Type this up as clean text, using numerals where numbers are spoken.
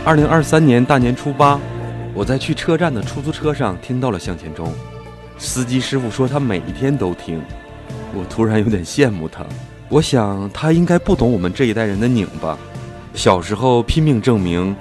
2023年大年初8，我在去车站的出租车上听到了向前冲，司机师傅说他每一天都听，我突然有点羡慕他。我想他应该不懂我们这一代人的拧巴，小时候拼命证明